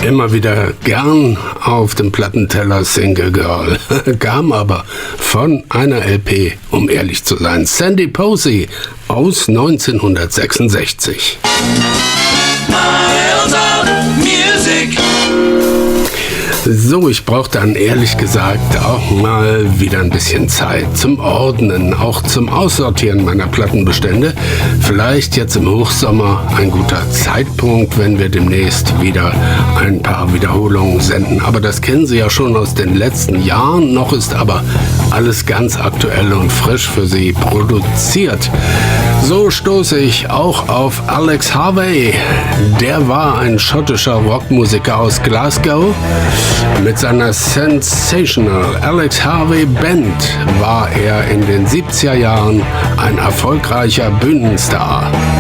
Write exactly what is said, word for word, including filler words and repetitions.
Immer wieder gern auf dem Plattenteller Single Girl, kam aber von einer L P, um ehrlich zu sein, Sandy Posey aus neunzehnhundertsechsundsechzig. So, ich brauche dann ehrlich gesagt auch mal wieder ein bisschen Zeit zum Ordnen, auch zum Aussortieren meiner Plattenbestände. Vielleicht jetzt im Hochsommer ein guter Zeitpunkt, wenn wir demnächst wieder ein paar Wiederholungen senden. Aber das kennen Sie ja schon aus den letzten Jahren. Noch ist aber alles ganz aktuell und frisch für Sie produziert. So stoße ich auch auf Alex Harvey. Der war ein schottischer Rockmusiker aus Glasgow. Mit seiner Sensational Alex Harvey Band war er in den siebziger Jahren ein erfolgreicher Bühnenstar.